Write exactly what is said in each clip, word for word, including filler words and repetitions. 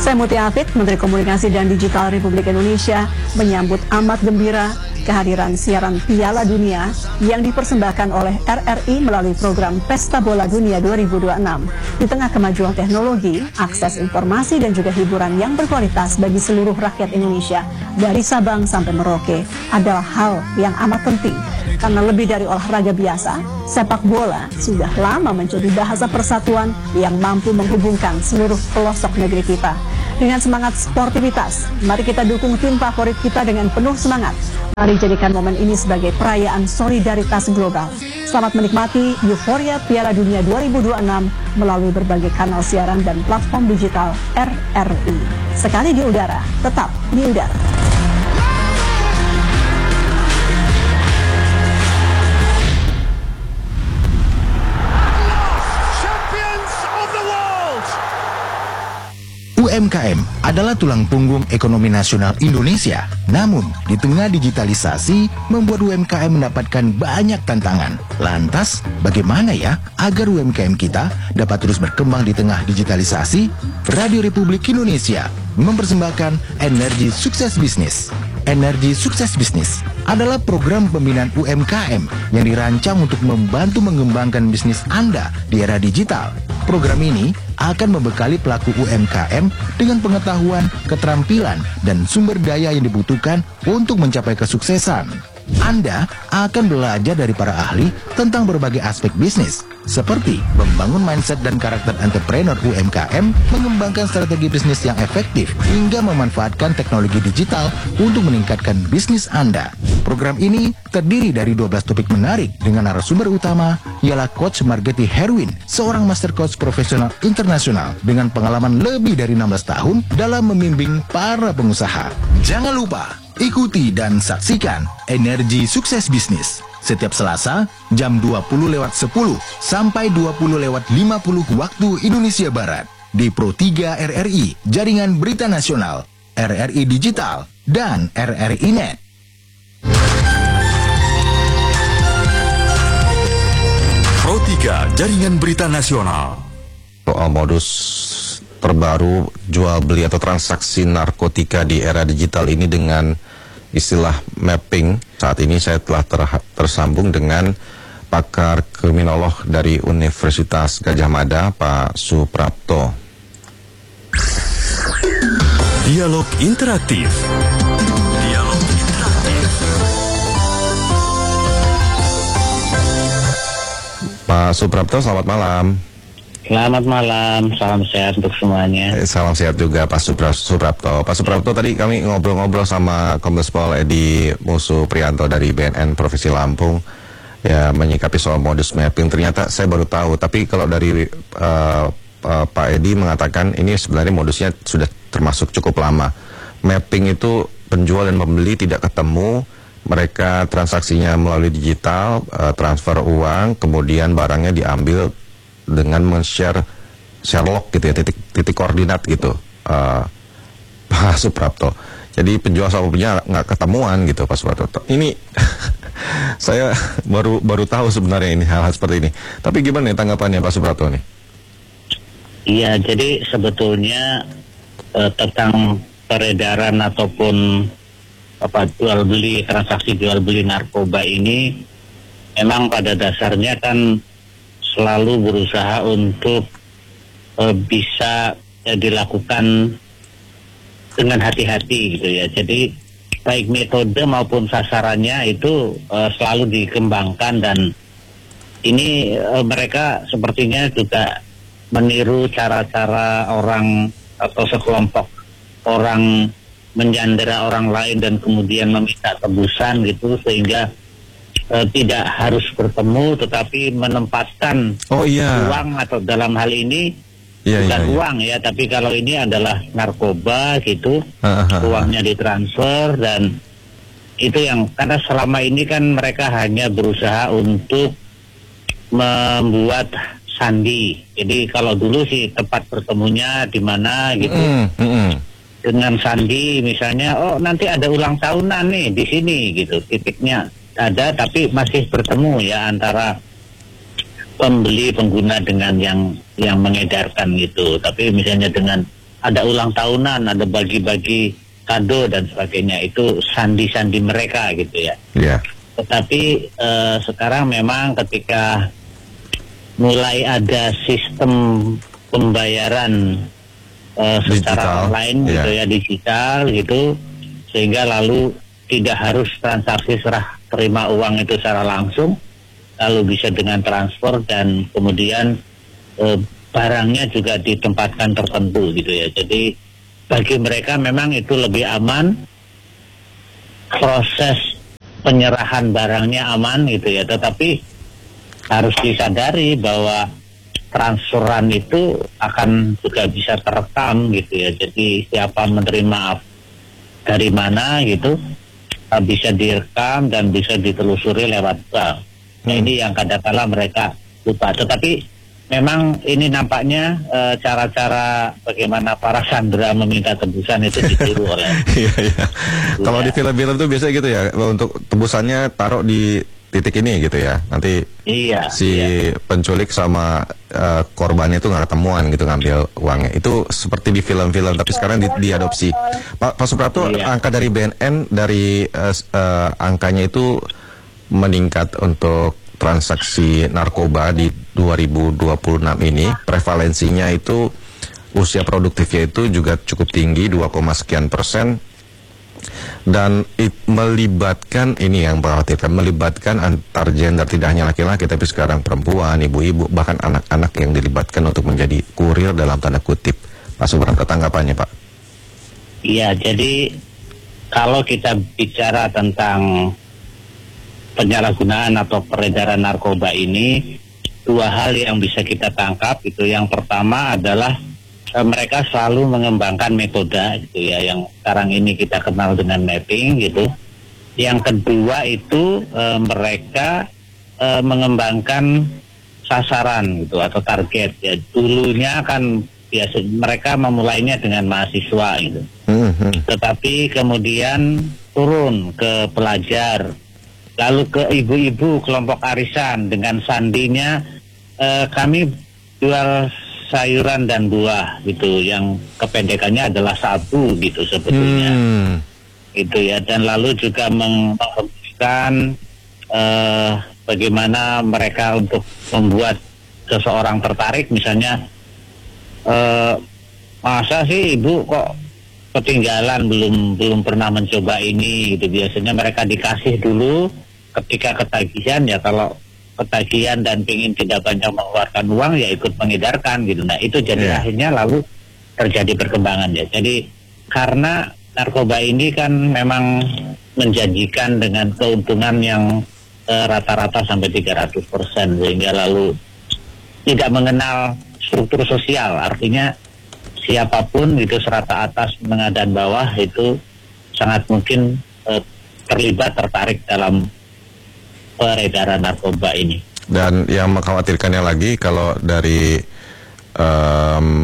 Saya Mutia Afid, Menteri Komunikasi dan Digital Republik Indonesia, menyambut amat gembira kehadiran siaran Piala Dunia yang dipersembahkan oleh R R I melalui program Pesta Bola Dunia dua ribu dua puluh enam. Di tengah kemajuan teknologi, akses informasi dan juga hiburan yang berkualitas bagi seluruh rakyat Indonesia dari Sabang sampai Merauke adalah hal yang amat penting. Karena lebih dari olahraga biasa, sepak bola sudah lama menjadi bahasa persatuan yang mampu menghubungkan seluruh pelosok negeri kita. Dengan semangat sportivitas, mari kita dukung tim favorit kita dengan penuh semangat. Mari jadikan momen ini sebagai perayaan solidaritas global. Selamat menikmati euforia Piala Dunia dua ribu dua puluh enam melalui berbagai kanal siaran dan platform digital R R I. Sekali di udara, tetap di udara. U M K M adalah tulang punggung ekonomi nasional Indonesia. Namun, di tengah digitalisasi, membuat U M K M mendapatkan banyak tantangan. Lantas, bagaimana ya agar U M K M kita dapat terus berkembang di tengah digitalisasi? Radio Republik Indonesia mempersembahkan Energi Sukses Bisnis. Energi Sukses Bisnis adalah program pembinaan U M K M yang dirancang untuk membantu mengembangkan bisnis Anda di era digital. Program ini akan membekali pelaku U M K M dengan pengetahuan, keterampilan, dan sumber daya yang dibutuhkan untuk mencapai kesuksesan. Anda akan belajar dari para ahli tentang berbagai aspek bisnis, seperti membangun mindset dan karakter entrepreneur U M K M, mengembangkan strategi bisnis yang efektif, hingga memanfaatkan teknologi digital untuk meningkatkan bisnis Anda. Program ini terdiri dari dua belas topik menarik dengan narasumber utama ialah Coach Margetti Herwin, seorang master coach profesional internasional dengan pengalaman lebih dari enam belas tahun dalam membimbing para pengusaha. Jangan lupa ikuti dan saksikan Energi Sukses Bisnis setiap Selasa jam dua puluh lewat sepuluh sampai dua puluh lewat lima puluh waktu Indonesia Barat di Pro tiga R R I, Jaringan Berita Nasional, R R I Digital, dan R R I Net. Pro tiga Jaringan Berita Nasional. Soal modus terbaru jual beli atau transaksi narkotika di era digital ini dengan istilah mapping. Saat ini saya telah ter tersambung dengan pakar kriminolog dari Universitas Gadjah Mada, Pak Suprapto. Dialog interaktif. Dialog interaktif. Pak Suprapto, selamat malam. Selamat malam, salam sehat untuk semuanya. Eh, salam sehat juga Pak Supra Suprapto. Pak Suprapto, tadi kami ngobrol-ngobrol sama Kombes Pol Edi Musu Prianto dari B N N Provinsi Lampung, ya, menyikapi soal modus mapping. Ternyata saya baru tahu, tapi kalau dari uh, uh, Pak Edi mengatakan ini sebenarnya modusnya sudah termasuk cukup lama. Mapping itu penjual dan pembeli tidak ketemu, mereka transaksinya melalui digital, uh, transfer uang, kemudian barangnya diambil dengan men-share share log gitu ya, titik titik koordinat gitu, uh, Pak Suprapto. Jadi penjual sama pembelinya nggak ketemuan gitu, Pak Suprapto. Ini saya baru baru tahu sebenarnya ini hal-hal seperti ini. Tapi gimana nih tanggapannya Pak Suprapto nih? Iya, jadi sebetulnya eh, tentang peredaran ataupun apa jual beli, transaksi jual beli narkoba ini memang pada dasarnya kan selalu berusaha untuk uh, bisa uh, dilakukan dengan hati-hati gitu ya. Jadi baik metode maupun sasarannya itu uh, selalu dikembangkan, dan ini uh, mereka sepertinya juga meniru cara-cara orang atau sekelompok orang menyandera orang lain dan kemudian meminta tebusan gitu, sehingga Uh, tidak harus bertemu tetapi menempatkan oh, iya. uang, atau dalam hal ini iya, bukan iya, iya. uang ya, tapi kalau ini adalah narkoba gitu, uangnya ditransfer, dan itu yang karena selama ini kan mereka hanya berusaha untuk membuat sandi. Jadi kalau dulu sih tempat bertemunya di mana gitu, mm, mm. dengan sandi misalnya, oh nanti ada ulang tahunan nih di sini gitu, titiknya ada, tapi masih bertemu ya antara pembeli pengguna dengan yang yang mengedarkan gitu. Tapi misalnya dengan ada ulang tahunan, ada bagi-bagi kado dan sebagainya, itu sandi-sandi mereka gitu ya. Iya. Tetapi eh, sekarang memang ketika mulai ada sistem pembayaran eh, secara Digital, online gitu iya. ya, digital gitu, sehingga lalu tidak harus transaksi serah terima uang itu secara langsung, lalu bisa dengan transfer dan kemudian eh, barangnya juga ditempatkan tertentu gitu ya. Jadi bagi mereka memang itu lebih aman, proses penyerahan barangnya aman gitu ya. Tetapi harus disadari bahwa transferan itu akan juga bisa terekam gitu ya. Jadi siapa menerima dari mana gitu bisa direkam dan bisa ditelusuri lewat bank. Nah, Hmm. ini yang kadang-kala mereka lupa. Tetapi memang ini nampaknya e, cara-cara bagaimana para sandera meminta tebusan itu ditiru oleh. Iya, iya. Kalau Iya. di film-film tuh biasa gitu ya, untuk tebusannya taruh di titik ini gitu ya. Nanti Iya. si iya. penculik sama eh, korbannya itu nggak ketemuan gitu ngambil uangnya. Itu seperti di film-film, tapi sekarang di, diadopsi. Pak, Pak Suprapto, Iya. angka dari B N N dari eh, s- eh, angkanya itu meningkat untuk transaksi narkoba di dua ribu dua puluh enam ini. Prevalensinya itu, usia produktifnya itu juga cukup tinggi, dua, sekian persen. Dan it, melibatkan, ini yang mengkhawatirkan, melibatkan antar gender, tidak hanya laki-laki tapi sekarang perempuan, ibu-ibu, bahkan anak-anak yang dilibatkan untuk menjadi kurir dalam tanda kutip. Pak Suprapto, tanggapannya Pak? Iya, jadi kalau kita bicara tentang penyalahgunaan atau peredaran narkoba ini, dua hal yang bisa kita tangkap itu. Yang pertama adalah e, mereka selalu mengembangkan metode gitu ya, yang sekarang ini kita kenal dengan mapping gitu. Yang kedua itu e, mereka e, mengembangkan sasaran gitu atau target ya. Dulunya kan biasa mereka memulainya dengan mahasiswa gitu. Hmm, hmm. Tetapi kemudian turun ke pelajar, lalu ke ibu-ibu kelompok arisan dengan sandinya eh, kami jual sayuran dan buah gitu, yang kependekannya adalah sabu gitu sebetulnya. Hmm. Itu ya, dan lalu juga meng- menghembuskan eh, bagaimana mereka untuk membuat seseorang tertarik, misalnya eh, masa sih ibu kok ketinggalan, belum belum pernah mencoba ini gitu. Biasanya mereka dikasih dulu, ketika ketagihan ya, kalau ketagihan dan ingin tidak banyak mengeluarkan uang ya ikut mengedarkan gitu. Nah itu jadi Yeah. akhirnya lalu terjadi perkembangan ya. Jadi karena narkoba ini kan memang menjanjikan dengan keuntungan yang eh, rata-rata sampai tiga ratus persen, sehingga lalu tidak mengenal struktur sosial. Artinya siapapun itu, serata atas, menengah dan bawah, itu sangat mungkin eh, terlibat, tertarik dalam peredaran narkoba ini. Dan yang mengkhawatirkannya lagi, kalau dari em,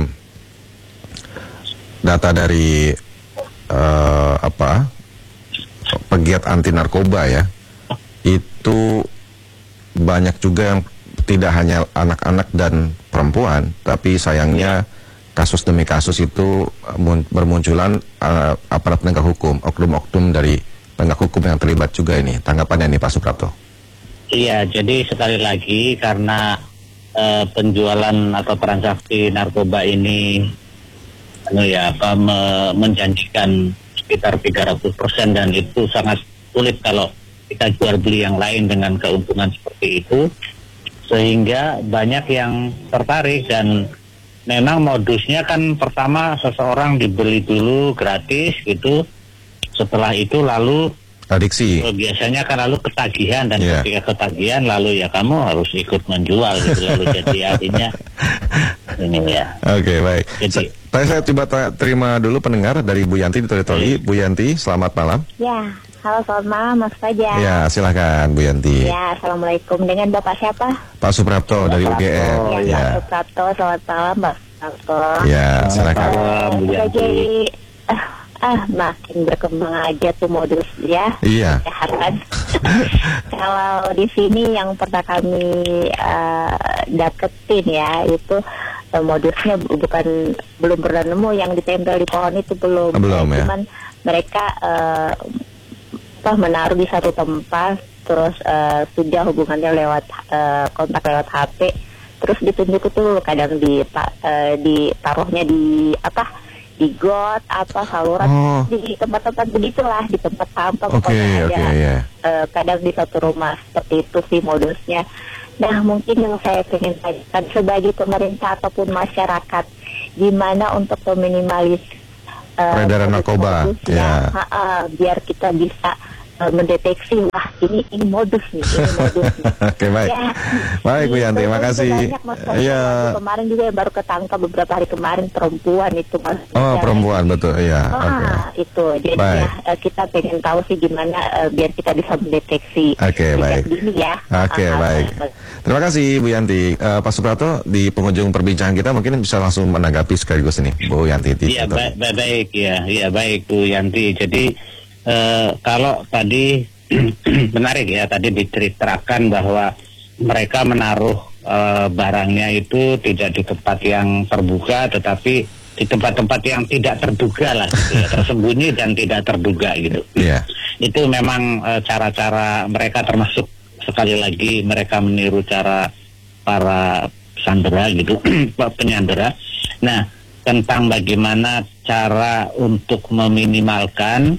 data dari eh, apa pegiat anti narkoba ya, itu banyak juga yang tidak hanya anak-anak dan perempuan, tapi sayangnya kasus demi kasus itu mun- bermunculan uh, aparat penegak hukum, oknum-oknum dari penegak hukum yang terlibat juga ini. Tanggapannya nih Pak Suprapto? Iya, jadi sekali lagi karena eh, penjualan atau transaksi narkoba ini anu ya apa me- menjanjikan sekitar tiga ratus persen, dan itu sangat sulit kalau kita jual beli yang lain dengan keuntungan seperti itu, sehingga banyak yang tertarik. Dan memang modusnya kan pertama seseorang dibeli dulu gratis gitu, setelah itu lalu Adiksi. oh, biasanya kan lalu ketagihan, dan Yeah. ketika ketagihan lalu ya kamu harus ikut menjual gitu, lalu jadi artinya ini ya. Oke, baik. Jadi- Sa- Tadi saya coba ta- terima dulu pendengar dari Bu Yanti di Toli-Toli. Bu Yanti, selamat malam. Ya, halo selamat malam Mas Fajar. Ya, silahkan Bu Yanti. Ya, assalamualaikum. Dengan Bapak siapa? Pak Suprapto dari U G M. Oh, ya, Ya, Pak Suprapto. Selamat malam, Pak Suprapto. ya, silakan. Malam, Bu Udah Yanti. jadi ah, ah makin berkembang aja tuh modus ya. Iya. Kejahatan. Kalau di sini yang pernah kami uh, dapetin ya itu eh, modusnya bu- bukan belum pernah nemu yang ditempel di pohon itu belum. Belum, ya. Cuman mereka eh, apa menaruh di satu tempat, terus eh, sudah hubungannya lewat eh, kontak lewat H P, terus ditunjuk itu kadang di pa- eh, ditaruhnya di apa di got apa saluran Oh. di tempat-tempat begitulah, di tempat sampah Oke, pokoknya oke, ada. ya. Eh, kadang di satu rumah seperti itu sih modusnya. Nah, mungkin yang saya ingin tanyakan sebagai pemerintah ataupun masyarakat, gimana untuk meminimalis eh, Peredaran narkoba, modus ya. ya, ha, ha, biar kita bisa eh, mendeteksi, wah ini ini modus nih, ini modus nih. Oke, baik. Ya. Baik, Bu Yanti, Itu makasih. banyak, Mas. Iya. Kemarin juga yang baru ketangkap beberapa hari kemarin perempuan itu, Mas. Oh, Ya, perempuan, betul, iya. Oke. Ah, itu. Jadi Baik. ya, eh, kita pengen tahu sih gimana eh, biar kita bisa mendeteksi. Oke, sejak baik. dini ya. Oke, Ah, baik. ah, Terima kasih, Bu Yanti. Eh, Pak Suprapto, di penghujung perbincangan kita mungkin bisa langsung menanggapi sekaligus ini, Bu Yanti. di Iya situ. baik, baik, baik ya, iya baik Bu Yanti. Jadi eh, kalau tadi menarik ya, tadi diceritakan bahwa mereka menaruh eh, barangnya itu tidak di tempat yang terbuka, tetapi di tempat-tempat yang tidak terduga lah, gitu ya, tersembunyi dan tidak terduga gitu. Iya. Itu memang eh, cara-cara mereka, termasuk sekali lagi mereka meniru cara para sandera gitu, penyandera. Nah, tentang bagaimana cara untuk meminimalkan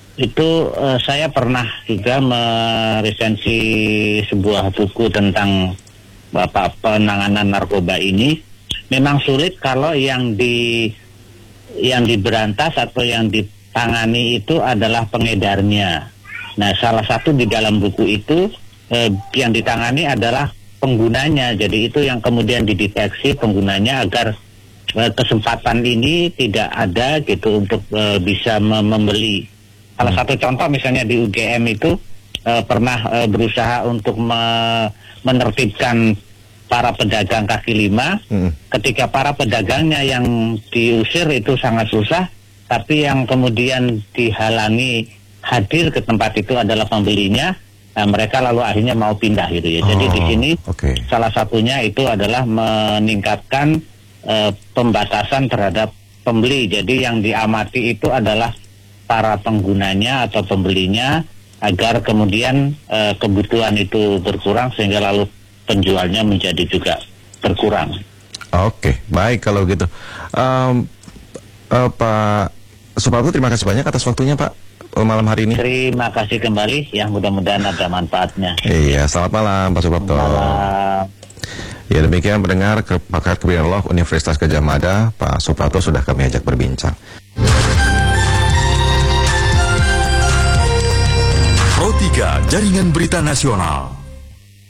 itu, eh, saya pernah juga meresensi sebuah buku tentang bapak penanganan narkoba ini. Memang sulit kalau yang di yang diberantas atau yang ditangani itu adalah pengedarnya. Nah, salah satu di dalam buku itu eh, yang ditangani adalah penggunanya. Jadi itu yang kemudian dideteksi penggunanya agar eh, kesempatan ini tidak ada gitu untuk eh, bisa mem- membeli. Salah satu contoh misalnya di U G M itu eh, pernah eh, berusaha untuk me- menertibkan para pedagang kaki lima. Hmm. Ketika para pedagangnya yang diusir itu sangat susah, tapi yang kemudian dihalangi hadir ke tempat itu adalah pembelinya. Nah, mereka lalu akhirnya mau pindah gitu ya. Jadi Oh, di sini oke. salah satunya itu adalah meningkatkan eh, pembatasan terhadap pembeli. Jadi yang diamati itu adalah para penggunanya atau pembelinya, agar kemudian eh, kebutuhan itu berkurang sehingga lalu penjualnya menjadi juga berkurang. Oke, baik kalau gitu. Um, eh, Pak Suprapto, terima kasih banyak atas waktunya, Pak, malam hari ini. Terima kasih kembali, ya mudah-mudahan ada manfaatnya. Iya, selamat malam Pak Suprapto. Malam. Ya, demikian pendengar ke pakar kriminolog Universitas Gadjah Mada, Pak Suprapto sudah kami ajak berbincang. Pro tiga Jaringan Berita Nasional.